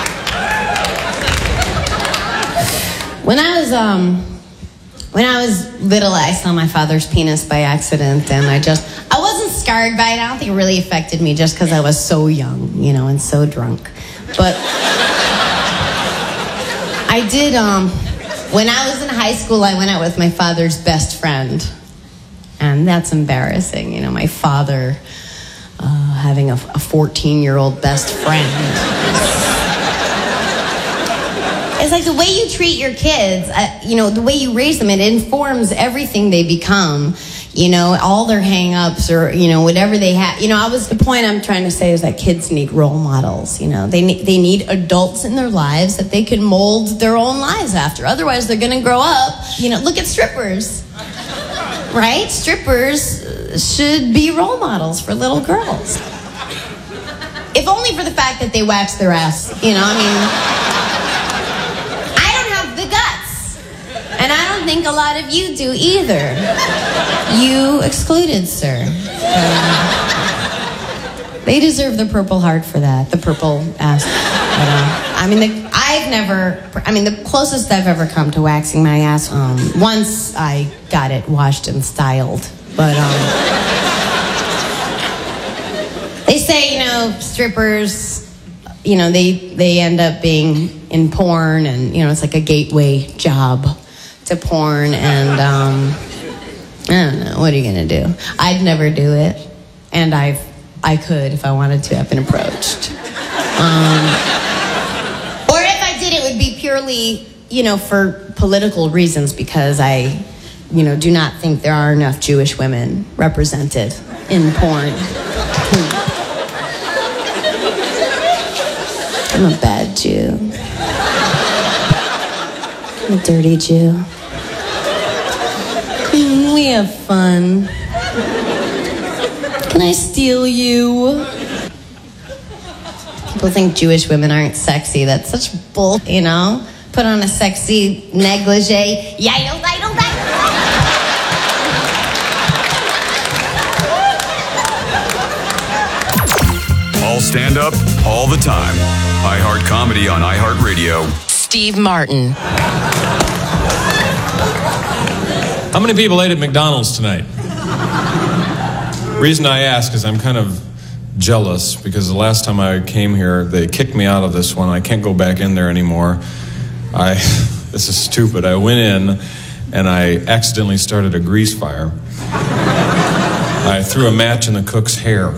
Speaker 1: When I was um, when I was little, I saw my father's penis by accident, and I just I wasn't scarred by it. I don't think it really affected me, just because I was so young, you know, and so drunk. But I did. Um, when I was in high school, I went out with my father's best friend, and that's embarrassing, you know, my father. Uh, having a fourteen-year-old best friend. It's like the way you treat your kids, uh, you know, the way you raise them, it informs everything they become, you know, all their hang-ups or, you know, whatever they have. You know, I was, the point I'm trying to say is that kids need role models, you know. They need, they need adults in their lives that they can mold their own lives after. Otherwise, they're going to grow up, you know, look at strippers, right? Strippers should be role models for little girls. If only for the fact that they wax their ass, you know, I mean, I don't have the guts. And I don't think a lot of you do either. You excluded, sir. Um, they deserve the Purple Heart for that, the purple ass. But, uh, I mean, the, I've never, I mean, the closest I've ever come to waxing my ass, um, once I got it washed and styled. But, um, they say, you know, strippers, you know, they, they end up being in porn, and, you know, it's like a gateway job to porn, and, um, I don't know, what are you gonna do? I'd never do it, and I've, I could if I wanted to. I've been approached. Um, or if I did, it would be purely, you know, for political reasons, because I... you know, do not think there are enough Jewish women represented in porn. I'm a bad Jew. I'm a dirty Jew. Mm, we have fun. Can I steal you? People think Jewish women aren't sexy. That's such bull, you know? Put on a sexy negligee. Yeah, I don't, I don't, I don't.
Speaker 2: All stand up, all the time. iHeart Comedy on iHeartRadio.
Speaker 3: Steve Martin.
Speaker 4: How many people ate at McDonald's tonight? Reason I ask is I'm kind of jealous because the last time I came here, they kicked me out of this one. I can't go back in there anymore. I, this is stupid. I went in and I accidentally started a grease fire. I threw a match in the cook's hair.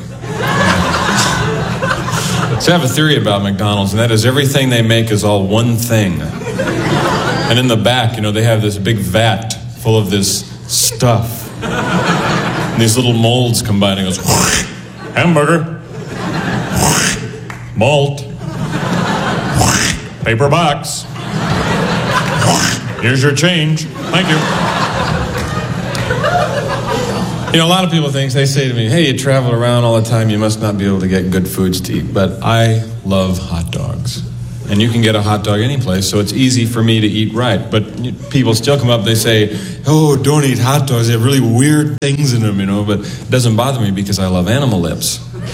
Speaker 4: So I have a theory about McDonald's, and that is everything they make is all one thing. And in the back, you know, they have this big vat full of this stuff. And these little molds combining. It goes, hamburger, malt, paper box, Here's your change. Thank you. You know, a lot of people think, they say to me, hey, you travel around all the time, you must not be able to get good foods to eat. But I love hot dogs. And you can get a hot dog any place, so it's easy for me to eat right. But people still come up, they say, oh, don't eat hot dogs. They have really weird things in them, you know. But it doesn't bother me because I love animal lips.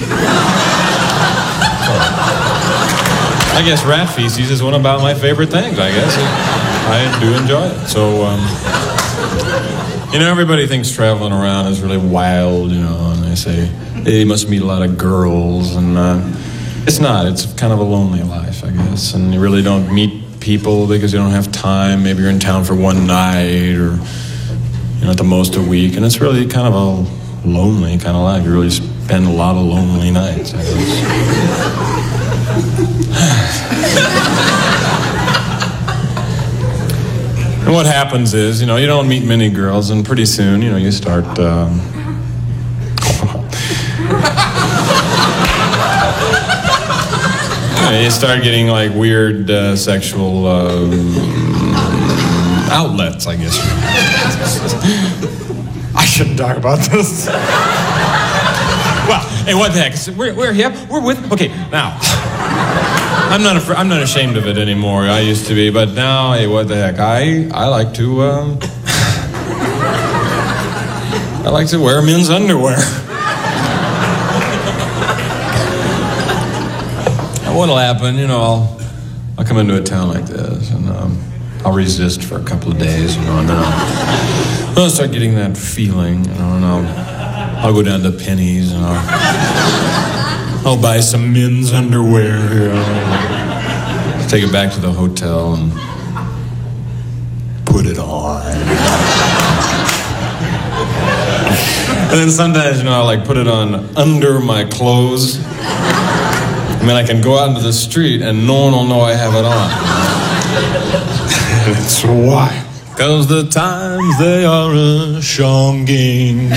Speaker 4: I guess rat feces is one about my favorite things, I guess. I do enjoy it. So, um, you know, everybody thinks traveling around is really wild, you know, and they say, hey, you must meet a lot of girls, and uh, it's not. It's kind of a lonely life, I guess, and you really don't meet people because you don't have time. Maybe you're in town for one night or, you know, at the most a week, and it's really kind of a lonely kind of life. You really spend a lot of lonely nights, I guess. And what happens is, you know, you don't meet many girls, and pretty soon, you know, you start, um... you know, you start getting, like, weird uh, sexual uh, outlets, I guess. I shouldn't talk about this. Well, hey, what the heck? We're, we're here. We're with... Okay, now... I'm not afraid, I'm not ashamed of it anymore. I used to be, but now, hey, what the heck? I I like to um, I like to wear men's underwear. And what'll happen? You know, I'll I'll come into a town like this, and um, I'll resist for a couple of days, you know, and then I'll, I'll start getting that feeling, you know, and I'll I'll go down to Penny's and I'll. I'll buy some men's underwear, you know. Take it back to the hotel and put it on. And then sometimes, you know, I'll like put it on under my clothes. I mean, I can go out into the street and no one will know I have it on. That's why. Because the times they are a-shonging.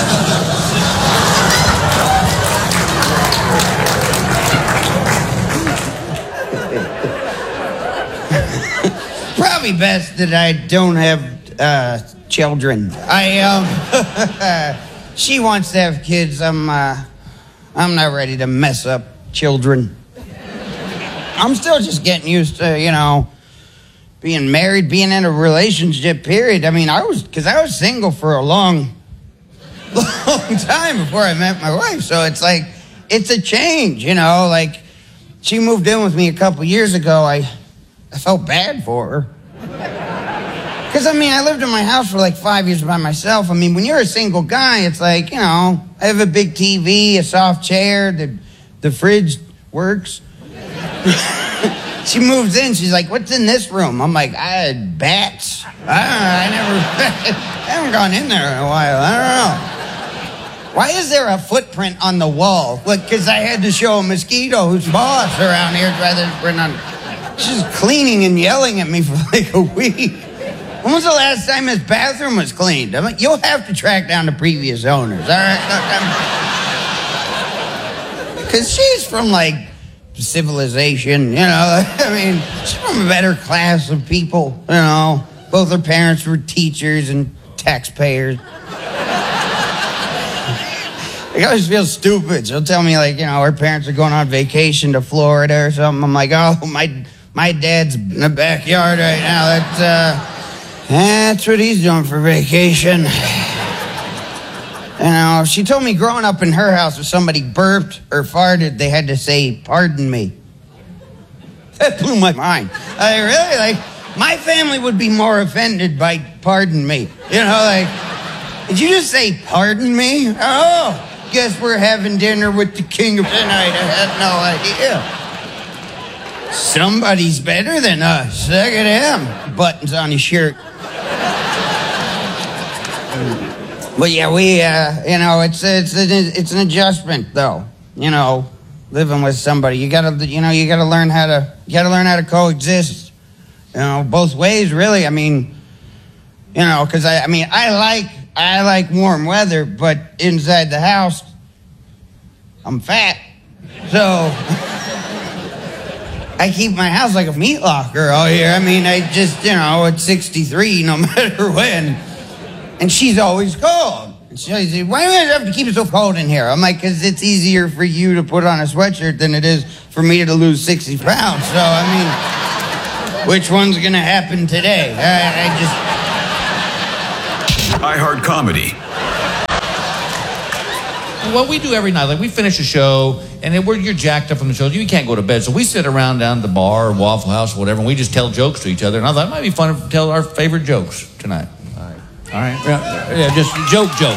Speaker 5: Probably best that I don't have uh, children. I um, she wants to have kids. I'm uh, I'm not ready to mess up children. I'm still just getting used to, you know, being married, being in a relationship. Period. I mean, I was because I was single for a long, long time before I met my wife. So it's like it's a change, you know. Like she moved in with me a couple years ago. I. I felt bad for her. Because, I mean, I lived in my house for like five years by myself. I mean, when you're a single guy, it's like, you know, I have a big T V, a soft chair, the, the fridge works. She moves in, she's like, what's in this room? I'm like, I had bats. I don't know, I never, I haven't gone in there in a while. I don't know. Why is there a footprint on the wall? Like, because I had to show a mosquito who's boss around here rather than print on... She's cleaning and yelling at me for like a week. When was the last time this bathroom was cleaned? I'm like, you'll have to track down the previous owners, all right? Because she's from like civilization, you know. I mean, she's from a better class of people, you know. Both her parents were teachers and taxpayers. I always feel stupid. She'll tell me like, you know, her parents are going on vacation to Florida or something. I'm like, oh, my... My dad's in the backyard right now. That's, uh, that's what he's doing for vacation. You know, she told me growing up in her house, if somebody burped or farted, they had to say, pardon me. That blew my mind. I really, like, my family would be more offended by pardon me. You know, like, did you just say pardon me? Oh, guess we're having dinner with the king of tonight. I had no idea. Somebody's better than us. Look at him. Buttons on his shirt. But yeah, we, uh, you know, it's it's it's an adjustment, though. You know, living with somebody, you gotta, you know, you gotta learn how to, you gotta learn how to coexist. You know, both ways, really. I mean, you know, because I, I mean, I like, I like warm weather, but inside the house, I'm fat, so. I keep my house like a meat locker out here. I mean, I just, you know, at sixty-three, no matter when. And she's always cold. She always says, why do you have to keep it so cold in here? I'm like, because it's easier for you to put on a sweatshirt than it is for me to lose sixty pounds. So, I mean, which one's going to happen today? I, I just...
Speaker 2: iHeart Comedy.
Speaker 6: What we do every night, like we finish a show, and then we're, you're jacked up from the show. You can't go to bed, so we sit around down at the bar or Waffle House or whatever, and we just tell jokes to each other. And I thought it might be fun to tell our favorite jokes tonight. All right. All right. Yeah, yeah just joke, joke.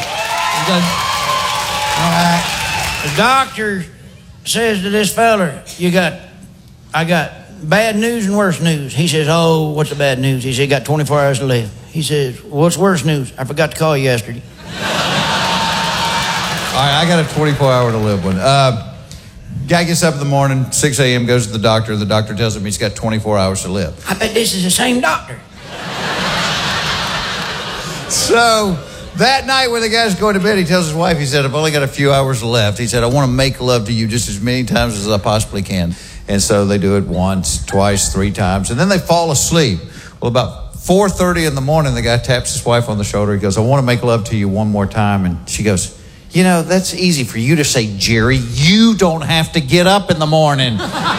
Speaker 7: All right. The doctor says to this fella, you got, I got bad news and worse news. He says, oh, what's the bad news? He said, you got twenty-four hours to live. He says, well, what's worse news? I forgot to call you yesterday.
Speaker 8: All right, I got a twenty-four hour to live one. Uh, guy gets up in the morning, six a.m., goes to the doctor. The doctor tells him he's got twenty-four hours to live.
Speaker 7: I bet this is the same doctor.
Speaker 8: So that night when the guy's going to bed, he tells his wife, he said, I've only got a few hours left. He said, I want to make love to you just as many times as I possibly can. And so they do it once, twice, three times, and then they fall asleep. Well, about four thirty in the morning, the guy taps his wife on the shoulder. He goes, I want to make love to you one more time. And she goes, you know, that's easy for you to say, Jerry. You don't have to get up in the morning.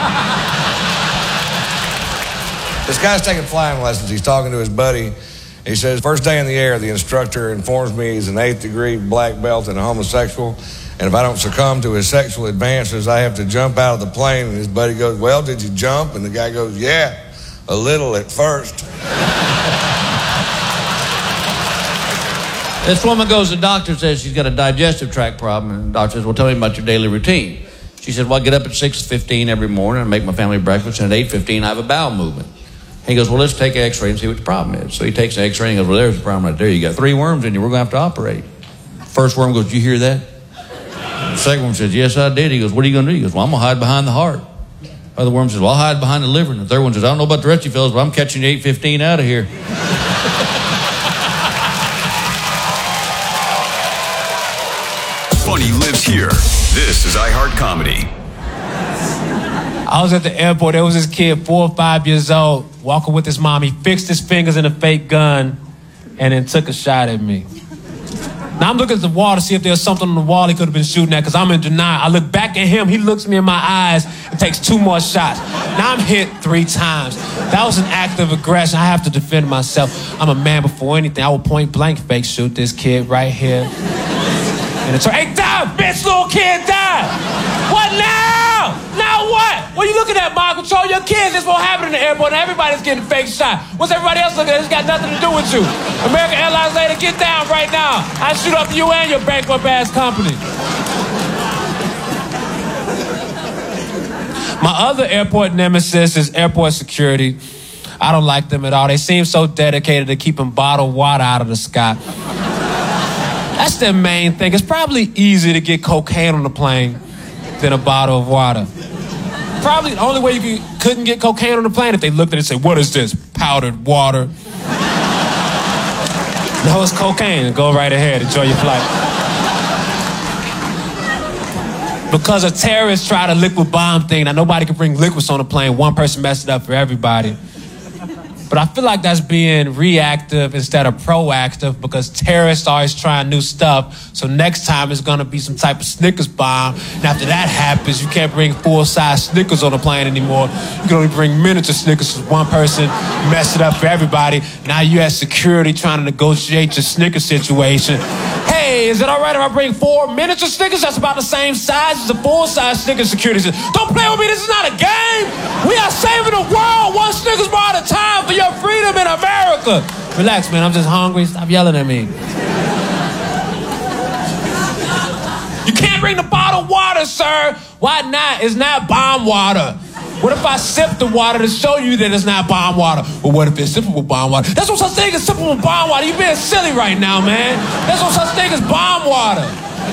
Speaker 9: This guy's taking flying lessons. He's talking to his buddy. He says, first day in the air, the instructor informs me he's an eighth degree black belt and a homosexual. And if I don't succumb to his sexual advances, I have to jump out of the plane. And his buddy goes, well, did you jump? And the guy goes, yeah, a little at first.
Speaker 6: This woman goes to the doctor, says she's got a digestive tract problem, and the doctor says, well, tell me about your daily routine. She said, well, I get up at six fifteen every morning and make my family breakfast, and at eight fifteen I have a bowel movement. He goes, well, let's take an x-ray and see what the problem is. So he takes an x-ray and goes, well, there's the problem right there. You got three worms in you. We're going to have to operate. First worm goes, did you hear that? The second worm says, yes, I did. He goes, what are you going to do? He goes, well, I'm going to hide behind the heart. The other worm says, well, I'll hide behind the liver. And the third one says, I don't know about the rest of you fellas, but I'm catching you eight fifteen out of here.
Speaker 2: Funny lives here. This is iHeart Comedy.
Speaker 10: I was at the airport. There was this kid, four or five years old, walking with his mom. He fixed his fingers in a fake gun and then took a shot at me. Now I'm looking at the wall to see if there's something on the wall he could have been shooting at, because I'm in denial. I look back at him. He looks me in my eyes and takes two more shots. Now I'm hit three times. That was an act of aggression. I have to defend myself. I'm a man before anything. I will point blank fake shoot this kid right here. And it's, hey, die, bitch, little kid, die. What now? Now what? What are you looking at, Mom? Control your kids. This won't happen in the airport, and everybody's getting fake shot. What's everybody else looking at? It's got nothing to do with you. American Airlines lady, get down right now. I shoot up you and your bankrupt-ass company. My other airport nemesis is airport security. I don't like them at all. They seem so dedicated to keeping bottled water out of the sky. That's their main thing. It's probably easier to get cocaine on the plane than a bottle of water. Probably the only way you could, couldn't get cocaine on the plane if they looked at it and said, what is this? Powdered water. No, it's cocaine. Go right ahead. Enjoy your flight. Because a terrorist tried a liquid bomb thing, now nobody can bring liquids on the plane. One person messed it up for everybody. But I feel like that's being reactive instead of proactive, because terrorists are always trying new stuff. So next time it's going to be some type of Snickers bomb. And after that happens, you can't bring full-size Snickers on the plane anymore. You can only bring miniature Snickers because one person messed it up for everybody. Now you have security trying to negotiate your Snickers situation. Hey, is it all right if I bring four miniature Snickers? That's about the same size as a full-size Snickers. Security says, don't play with me. This is not a game. We are saving the world one Snickers bar at a time for your freedom in America. Relax, man. I'm just hungry. Stop yelling at me. You can't bring the bottled water, sir. Why not? It's not bomb water. What if I sip the water to show you that it's not bomb water? Well, what if it's sippable bomb water? That's no such thing as sippable bomb water. You're being silly right now, man. There's no such thing as bomb water.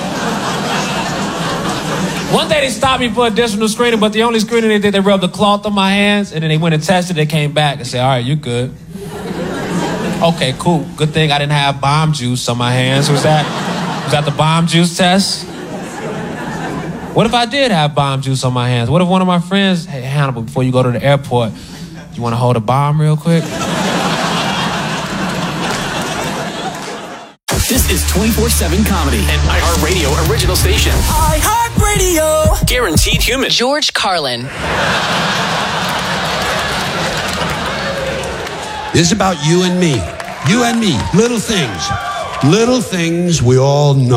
Speaker 10: One day they stopped me for additional screening, but the only screening they did, they rubbed the cloth on my hands, and then they went and tested. They came back and said, all right, you good. Okay, cool. Good thing I didn't have bomb juice on my hands. Was that, was that the bomb juice test? What if I did have bomb juice on my hands? What if one of my friends, hey, Hannibal, before you go to the airport, you want to hold a bomb real quick?
Speaker 11: This is twenty-four seven Comedy, an iHeartRadio original station. iHeartRadio. Guaranteed human.
Speaker 3: George Carlin.
Speaker 12: This is about you and me. You and me. Little things. Little things we all know.